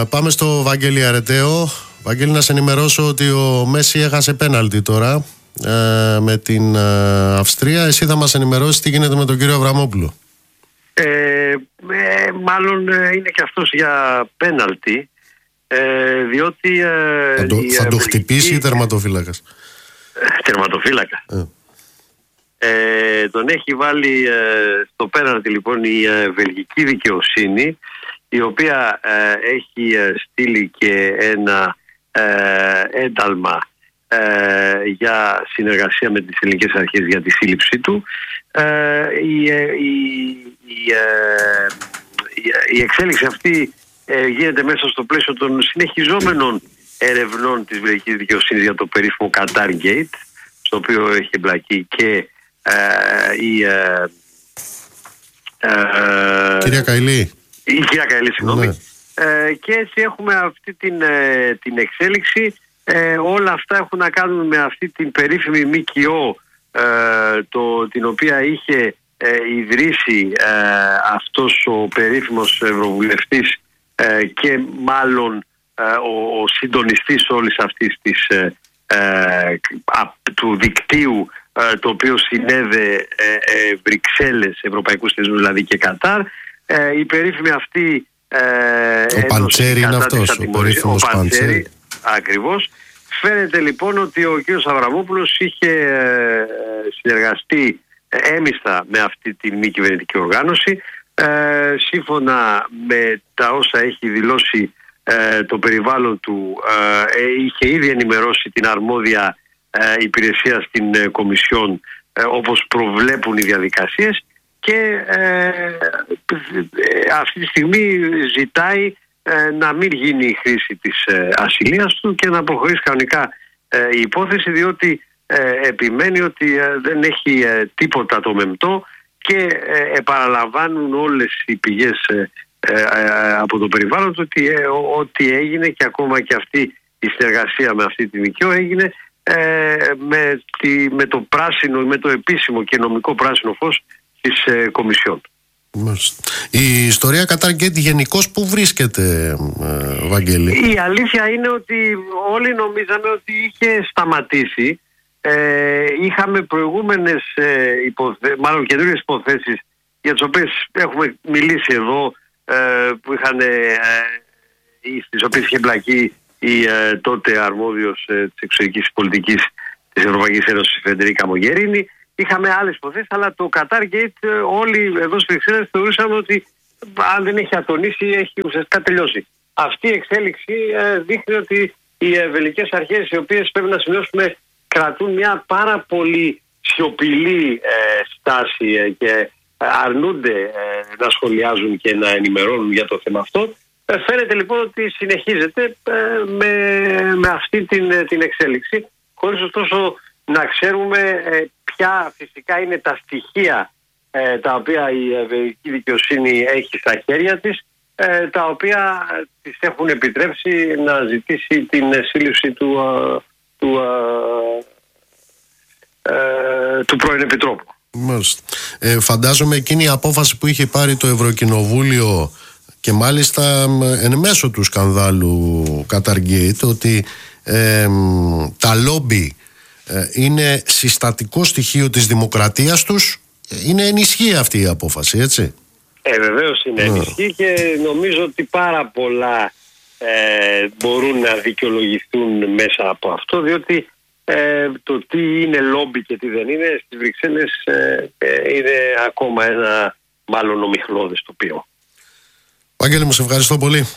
Πάμε στο Βαγγέλη Αρεταίο. Βαγγέλη, να σε ενημερώσω ότι ο Μέση έχασε πέναλτι τώρα με την Αυστρία. Εσύ θα μας ενημερώσεις τι γίνεται με τον κύριο Αβραμόπουλο. Μάλλον είναι και αυτός για πέναλτι, διότι θα το χτυπήσει ή τερματοφύλακας? Τερματοφύλακα. Τον έχει βάλει στο πέναλτι λοιπόν η βελγική δικαιοσύνη, η οποία έχει στείλει και ένα ένταλμα για συνεργασία με τις ελληνικές αρχές για τη σύλληψή του. Η εξέλιξη αυτή γίνεται μέσα στο πλαίσιο των συνεχιζόμενων ερευνών της βελγικής δικαιοσύνης για το περίφημο Qatar Gate, στο οποίο έχει εμπλακεί και κυρία Καηλή. Η κυρία Καηλή, συγγνώμη. Ναι. Και έτσι έχουμε αυτή την εξέλιξη. Όλα αυτά έχουν να κάνουν με αυτή την περίφημη ΜΚΟ, την οποία είχε ιδρύσει αυτός ο περίφημος ευρωβουλευτής και μάλλον ο συντονιστής όλης αυτής του δικτύου, το οποίο συνέδε Βρυξέλλες, ευρωπαϊκούς θεσμούς δηλαδή και Κατάρ. Η περίφημη αυτή ο Παντσέρι είναι αυτός, ο περίφημος Παντσέρι. Ακριβώς. Φαίνεται λοιπόν ότι ο κ. Αβραμόπουλος είχε συνεργαστεί έμιστα με αυτή τη μη κυβερνητική οργάνωση. Σύμφωνα με τα όσα έχει δηλώσει το περιβάλλον του, είχε ήδη ενημερώσει την αρμόδια υπηρεσία στην Κομισιόν, όπως προβλέπουν οι διαδικασίες, και αυτή τη στιγμή ζητάει να μην γίνει η χρήση της ασυλίας του και να προχωρήσει κανονικά η υπόθεση, διότι επιμένει ότι δεν έχει τίποτα το μεμπτό και επαναλαμβάνουν όλες οι πηγές από το περιβάλλον του ότι ό,τι έγινε, και ακόμα και αυτή η συνεργασία με αυτή τη ΜΚΟ έγινε με το πράσινο, με το επίσημο και νομικό πράσινο φως της Κομισιόν. Η ιστορία Qatar Gate γενικώς που βρίσκεται, Βαγγέλη? Η αλήθεια είναι ότι όλοι νομίζαμε ότι είχε σταματήσει. Είχαμε προηγούμενες μάλλον καινούριες υποθέσεις για τις οποίες έχουμε μιλήσει εδώ, που στις οποίες είχε εμπλακεί η τότε αρμόδιος της εξωτερικής πολιτικής της Ευρωπαϊκής Ένωσης, Φεντερίκα Μογκερίνη. Είχαμε άλλες υποθέσεις, αλλά το Qatar Gate όλοι εδώ στις Βρυξέλλες θεωρούσαμε ότι αν δεν έχει ατονίσει, έχει ουσιαστικά τελειώσει. Αυτή η εξέλιξη δείχνει ότι οι βελγικές αρχές, οι οποίες πρέπει να σημειώσουμε κρατούν μια πάρα πολύ σιωπηλή στάση και αρνούνται να σχολιάζουν και να ενημερώνουν για το θέμα αυτό. Φαίνεται λοιπόν ότι συνεχίζεται με αυτή την εξέλιξη, χωρίς ωστόσο να ξέρουμε ποια φυσικά είναι τα στοιχεία τα οποία η βελγική δικαιοσύνη έχει στα χέρια της, τα οποία της έχουν επιτρέψει να ζητήσει την σύλληψη του πρώην Επιτρόπου. Φαντάζομαι εκείνη η απόφαση που είχε πάρει το Ευρωκοινοβούλιο, και μάλιστα εν μέσω του σκανδάλου Qatar Gate, ότι τα λόμπι είναι συστατικό στοιχείο της δημοκρατίας τους, είναι ενισχύει αυτή η απόφαση, έτσι? Βεβαίως είναι ενισχύει, και νομίζω ότι πάρα πολλά μπορούν να δικαιολογηθούν μέσα από αυτό, διότι το τι είναι λόμπι και τι δεν είναι στις Βρυξέλλες είναι ακόμα ένα μάλλον ομιχλώδες τοπίο. Βαγγέλη μου, σε ευχαριστώ πολύ.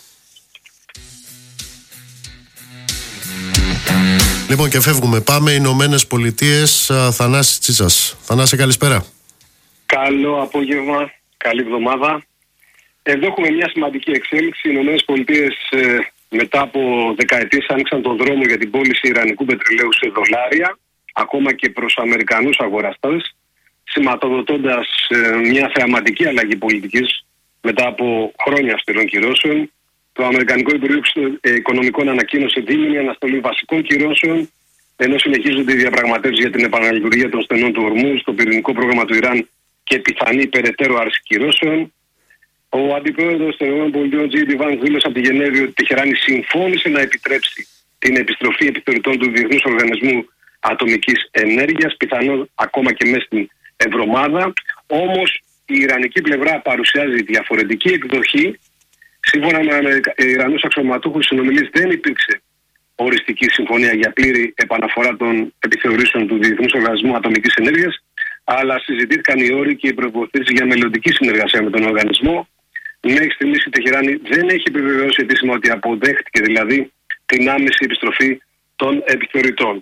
Λοιπόν, και φεύγουμε. Πάμε Ηνωμένες Πολιτείες. Θανάσης Τσίτσας. Θανάση, καλησπέρα. Καλό απόγευμα, καλή εβδομάδα. Εδώ έχουμε μια σημαντική εξέλιξη. Οι Ηνωμένες Πολιτείες μετά από δεκαετίες άνοιξαν τον δρόμο για την πώληση ιρανικού πετρελαίου σε δολάρια, ακόμα και προς Αμερικανούς αγοραστές, σηματοδοτώντας μια θεαματική αλλαγή πολιτικής μετά από χρόνια αυστηρών κυρώσεων. Το Αμερικανικό Υπουργείο Οικονομικών ανακοίνωσε δίμηνη αναστολή βασικών κυρώσεων, ενώ συνεχίζονται οι διαπραγματεύσεις για την επαναλειτουργία των στενών του Ορμούζ, το πυρηνικό πρόγραμμα του Ιράν και πιθανή περαιτέρω άρση κυρώσεων. Ο αντιπρόεδρος των ΗΠΑ, J.D. Vance, δήλωσε από τη Γενέβη ότι η Τεχεράνη συμφώνησε να επιτρέψει την επιστροφή επιθεωρητών του Διεθνούς Οργανισμού Ατομικής Ενέργειας, πιθανόν ακόμα και μέσα στην εβδομάδα. Όμως η Ιρανική πλευρά παρουσιάζει διαφορετική εκδοχή. Σύμφωνα με Ιρανούς αξιωματούχους συνομιλίες, δεν υπήρξε οριστική συμφωνία για πλήρη επαναφορά των επιθεωρήσεων του Διεθνούς Οργανισμού Ατομικής Ενέργειας, αλλά συζητήθηκαν οι όροι και οι προϋποθέσεις για μελλοντική συνεργασία με τον οργανισμό. Μέχρι στιγμής η Τεχεράνη δεν έχει επιβεβαιώσει επίσημα ότι αποδέχτηκε δηλαδή την άμεση επιστροφή των επιθεωρητών.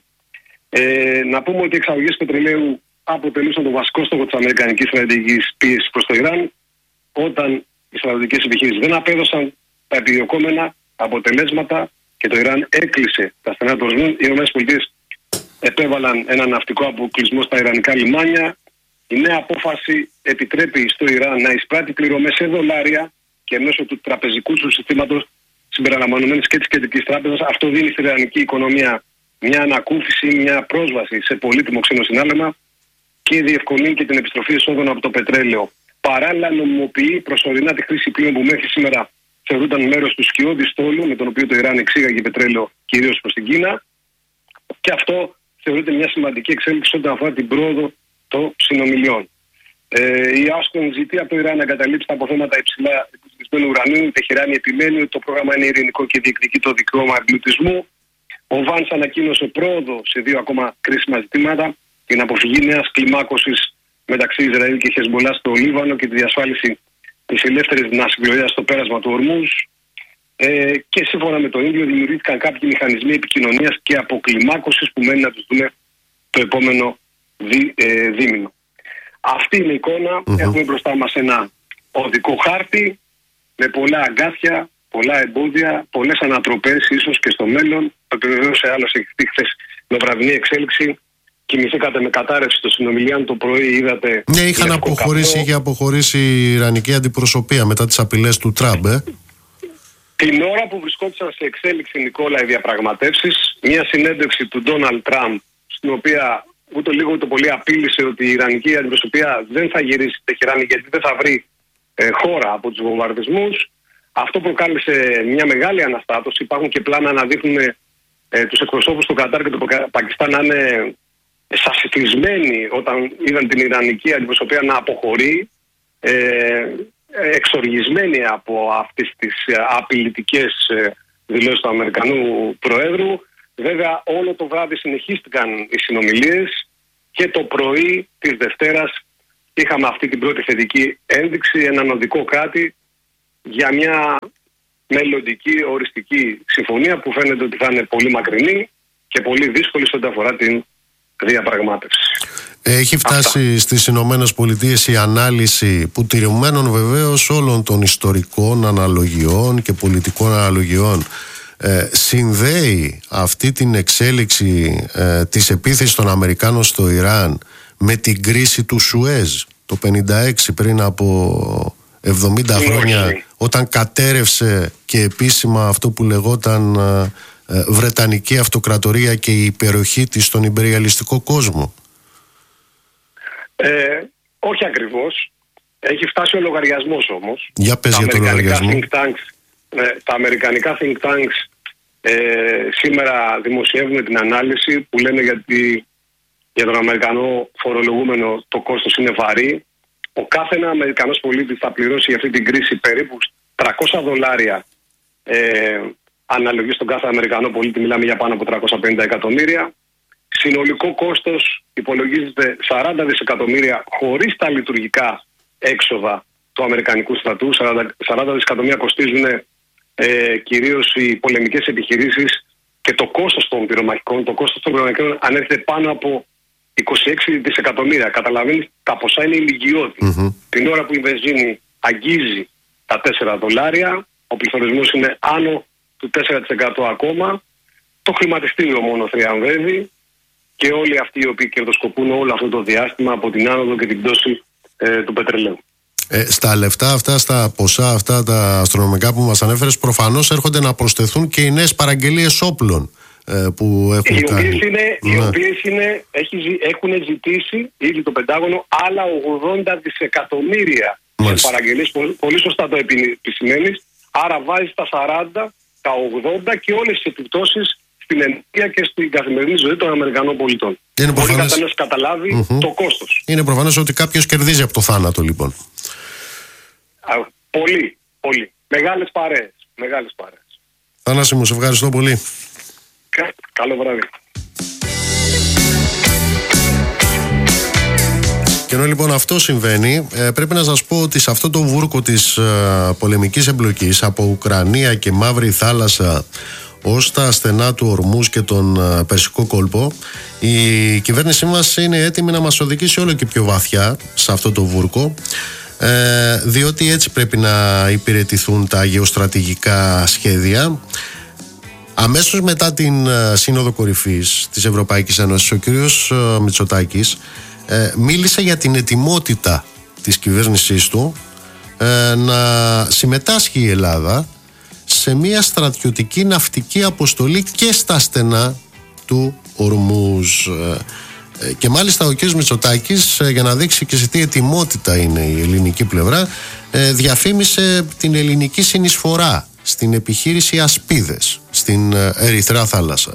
Να πούμε ότι οι εξαγωγές πετρελαίου αποτελούσαν το βασικό στόχο της αμερικανικής στρατηγικής πίεσης προς το Ιράν, όταν οι στρατιωτικές επιχειρήσεις δεν απέδωσαν τα επιδιωκόμενα αποτελέσματα και το Ιράν έκλεισε τα στενά του ορισμού. Οι ΗΠΑ επέβαλαν ένα ναυτικό αποκλεισμό στα ιρανικά λιμάνια. Η νέα απόφαση επιτρέπει στο Ιράν να εισπράττει πληρωμές σε δολάρια και μέσω του τραπεζικού του συστήματος συμπεριλαμβανομένης και της κεντρικής τράπεζας. Αυτό δίνει στην ιρανική οικονομία μια ανακούφιση, μια πρόσβαση σε πολύτιμο ξένο συνάλλαγμα και διευκολύνει και την επιστροφή εσόδων από το πετρέλαιο. Παράλληλα, νομιμοποιεί προσωρινά τη χρήση πλοίων που μέχρι σήμερα θεωρούνταν μέρος του σκιώδη στόλου, με τον οποίο το Ιράν εξήγαγε πετρέλαιο κυρίως προς την Κίνα. Και αυτό θεωρείται μια σημαντική εξέλιξη όταν αφορά την πρόοδο των συνομιλιών. Η Άστον ζητεί από το Ιράν να εγκαταλείψει τα αποθέματα υψηλά εμπλουτισμένου ουρανίου. Η Τεχεράνη επιμένει ότι το πρόγραμμα είναι ειρηνικό και διεκδικεί το δικαίωμα εμπλουτισμού. Ο Βάνς ανακοίνωσε πρόοδο σε 2 ακόμα κρίσιμα ζητήματα: την αποφυγή νέας κλιμάκωσης μεταξύ Ισραήλ και Χεσμολά στο Λίβανο και τη διασφάλιση της ελεύθερης ναυσιπλοείας στο πέρασμα του Ορμούζ. Και σύμφωνα με το ίδιο δημιουργήθηκαν κάποιοι μηχανισμοί επικοινωνίας και αποκλιμάκωσης που μένει να τους δούμε το επόμενο δίμηνο. Αυτή είναι η εικόνα. Έχουμε μπροστά μας ένα οδικό χάρτη με πολλά αγκάθια, πολλά εμπόδια, πολλές ανατροπές ίσως και στο μέλλον. Το επιβεβαίωσε άλλωστε χθες με βραδινή εξέλιξη. Κοιμηθήκατε με κατάρρευση των συνομιλιών το πρωί, είδατε. Ναι, είχε αποχωρήσει η Ιρανική αντιπροσωπεία μετά τις απειλές του Τραμπ. Την ώρα που βρισκόντουσαν σε εξέλιξη, Νικόλα, οι διαπραγματεύσεις, μια συνέντευξη του Ντόναλντ Τραμπ, στην οποία ούτε λίγο ούτε πολύ απείλησε ότι η Ιρανική αντιπροσωπεία δεν θα γυρίσει στη Τεχεράνη γιατί δεν θα βρει χώρα από τους βομβαρδισμούς. Αυτό προκάλεσε μια μεγάλη αναστάτωση. Υπάρχουν και πλάνα να δείχνουν τους εκπροσώπους του Κατάρ και του Πακιστάν να είναι σασυφισμένοι όταν είδαν την Ιρανική αντιπροσωπεία να αποχωρεί, εξοργισμένοι από αυτές τις απειλητικές δηλώσεις του Αμερικανού Προέδρου. Βέβαια όλο το βράδυ συνεχίστηκαν οι συνομιλίες και το πρωί της Δευτέρας είχαμε αυτή την πρώτη θετική ένδειξη, έναν οδικό χάρτη για μια μελλοντική οριστική συμφωνία που φαίνεται ότι θα είναι πολύ μακρινή και πολύ δύσκολη σε ό,τι αφορά την διαπραγμάτευση. Έχει φτάσει στις Ηνωμένες Πολιτείες η ανάλυση που, τηρουμένων βεβαίως όλων των ιστορικών αναλογιών και πολιτικών αναλογιών, συνδέει αυτή την εξέλιξη της επίθεσης των Αμερικάνων στο Ιράν με την κρίση του Σουέζ το 1956, πριν από 70 χρόνια, όταν κατέρευσε και επίσημα αυτό που λεγόταν Βρετανική Αυτοκρατορία και η υπεροχή της στον υπεριαλιστικό κόσμο. Όχι ακριβώς. Έχει φτάσει ο λογαριασμός όμως. Για πες για το λογαριασμό. Τα αμερικανικά think tanks σήμερα δημοσιεύουν την ανάλυση που λένε για τον Αμερικανό φορολογούμενο το κόστος είναι βαρύ. Ο κάθε ένα Αμερικανός πολίτης θα πληρώσει για αυτή την κρίση περίπου $300 αναλογή στον κάθε Αμερικανό πολίτη, μιλάμε για πάνω από 350 εκατομμύρια. Συνολικό κόστος υπολογίζεται 40 δισεκατομμύρια χωρίς τα λειτουργικά έξοδα του Αμερικανικού στρατού. 40 δισεκατομμύρια κοστίζουν κυρίως οι πολεμικές επιχειρήσεις και το κόστος των πυρομαχικών. Το κόστος των πυρομαχικών ανέρχεται πάνω από 26 δισεκατομμύρια. Καταλαβαίνεις, τα ποσά είναι ηλικιώδη. Την ώρα που η βενζίνη αγγίζει τα $4, ο πληθωρισμός είναι άνω του 4% ακόμα, το χρηματιστήριο μόνο θριαμβεύει και όλοι αυτοί οι οποίοι κερδοσκοπούν όλο αυτό το διάστημα από την άνοδο και την πτώση του πετρελαίου. Στα λεφτά αυτά, στα ποσά αυτά τα αστρονομικά που μας ανέφερες, προφανώς έρχονται να προσθεθούν και οι νέες παραγγελίες όπλων που έχουν κάνει. Οι οποίες έχουν ζητήσει ήδη το Πεντάγωνο άλλα 80 δισεκατομμύρια στις παραγγελίες, πολύ σωστά το επισημαίνεις. Άρα βάζει τα 40, τα 80 και όλες τις επιπτώσεις στην ενέργεια και στην καθημερινή ζωή των Αμερικανών πολιτών. Μπορεί να καταλάβει το κόστος. Είναι προφανές ότι κάποιος κερδίζει από το θάνατο, λοιπόν. Πολύ. Μεγάλες παρέες. Θανάση μου, σε ευχαριστώ πολύ. Καλό βράδυ. Και ενώ λοιπόν αυτό συμβαίνει, πρέπει να σας πω ότι σε αυτό το βούρκο της πολεμικής εμπλοκής από Ουκρανία και Μαύρη Θάλασσα ως τα στενά του Ορμούζ και τον Περσικό κόλπο, η κυβέρνησή μας είναι έτοιμη να μας οδηγήσει όλο και πιο βαθιά σε αυτό το βούρκο, διότι έτσι πρέπει να υπηρετηθούν τα γεωστρατηγικά σχέδια. Αμέσως μετά την Σύνοδο Κορυφής της Ευρωπαϊκής Ένωσης, ο κύριος Μητσοτάκης μίλησε για την ετοιμότητα της κυβέρνησής του να συμμετάσχει η Ελλάδα σε μια στρατιωτική ναυτική αποστολή και στα στενά του Ορμούζ. Και μάλιστα ο κ. Μητσοτάκης, για να δείξει και σε τι ετοιμότητα είναι η ελληνική πλευρά, διαφήμισε την ελληνική συνεισφορά στην επιχείρηση Ασπίδες στην Ερυθρά θάλασσα.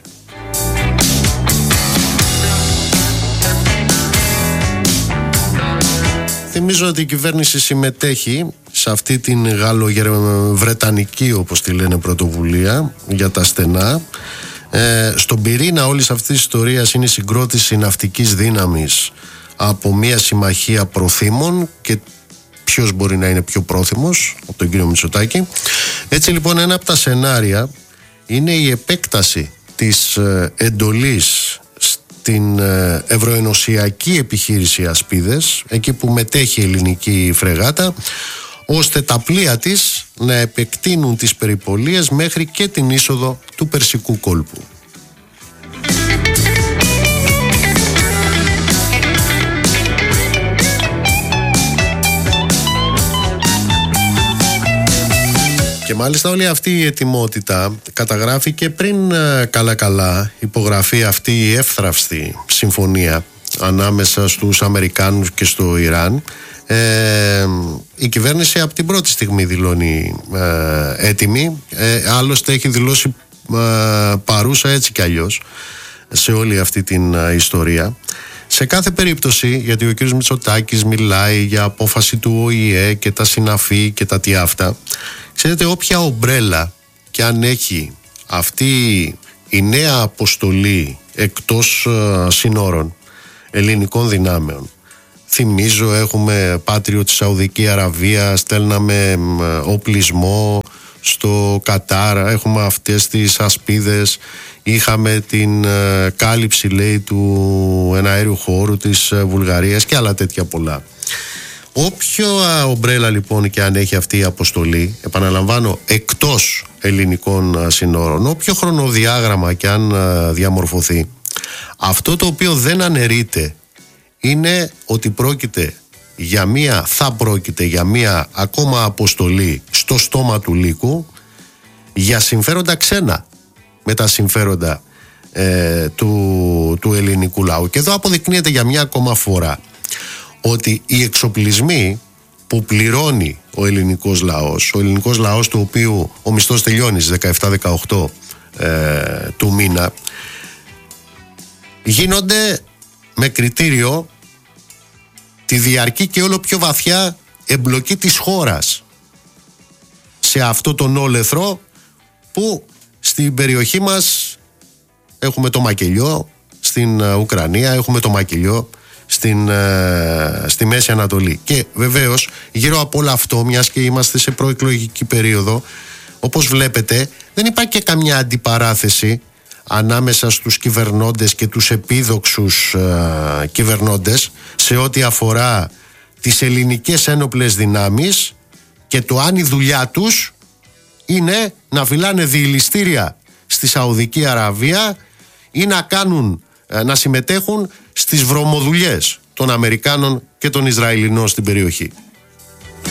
Θυμίζω ότι η κυβέρνηση συμμετέχει σε αυτή την γαλλο-βρετανική, όπως τη λένε, πρωτοβουλία για τα στενά. Στον πυρήνα όλης αυτής της ιστορίας είναι η συγκρότηση ναυτικής δύναμης από μια συμμαχία προθήμων, και ποιος μπορεί να είναι πιο πρόθυμος από τον κύριο Μητσοτάκη. Έτσι λοιπόν ένα από τα σενάρια είναι η επέκταση της εντολής στην ευρωενωσιακή επιχείρηση Ασπίδες, εκεί που μετέχει η ελληνική φρεγάτα, ώστε τα πλοία της να επεκτείνουν τις περιπολίες μέχρι και την είσοδο του Περσικού κόλπου. Και μάλιστα όλη αυτή η ετοιμότητα καταγράφηκε πριν καλά υπογραφεί αυτή η εύθραυστη συμφωνία ανάμεσα στους Αμερικάνους και στο Ιράν. Η κυβέρνηση από την πρώτη στιγμή δηλώνει έτοιμη, άλλωστε έχει δηλώσει παρούσα έτσι κι αλλιώς σε όλη αυτή την ιστορία. Σε κάθε περίπτωση, γιατί ο κ. Μητσοτάκης μιλάει για απόφαση του ΟΗΕ και τα συναφή και τα τι αυτά, ξέρετε, όποια ομπρέλα και αν έχει αυτή η νέα αποστολή εκτός συνόρων ελληνικών δυνάμεων, θυμίζω έχουμε πάτριο της Σαουδική Αραβία, στέλναμε οπλισμό στο Κατάρ, έχουμε αυτές τις Ασπίδες, είχαμε την κάλυψη, λέει, του εναέριου χώρου της Βουλγαρίας και άλλα τέτοια πολλά. Όποιο ομπρέλα λοιπόν και αν έχει αυτή η αποστολή, επαναλαμβάνω, εκτός ελληνικών συνόρων, όποιο χρονοδιάγραμμα και αν διαμορφωθεί, αυτό το οποίο δεν αναιρείται είναι ότι θα πρόκειται για μία ακόμα αποστολή στο στόμα του λύκου για συμφέροντα ξένα με τα συμφέροντα του ελληνικού λαού. Και εδώ αποδεικνύεται για μια ακόμα φορά ότι οι εξοπλισμοί που πληρώνει ο ελληνικός λαός του οποίου ο μισθός τελειώνει στις 17-18 του μήνα, γίνονται με κριτήριο τη διαρκή και όλο πιο βαθιά εμπλοκή της χώρας σε αυτό τον όλεθρο που στην περιοχή μας έχουμε το μακελιό, στην Ουκρανία έχουμε το μακελιό, στη Μέση Ανατολή. Και βεβαίως γύρω από όλο αυτό, μιας και είμαστε σε προεκλογική περίοδο, όπως βλέπετε δεν υπάρχει και καμιά αντιπαράθεση ανάμεσα στους κυβερνώντες και τους επίδοξους κυβερνώντες σε ό,τι αφορά τις ελληνικές ένοπλες δυνάμεις και το αν η δουλειά τους είναι να φυλάνε διηλιστήρια στη Σαουδική Αραβία ή να συμμετέχουν στις βρωμοδουλειές των Αμερικάνων και των Ισραηλινών στην περιοχή.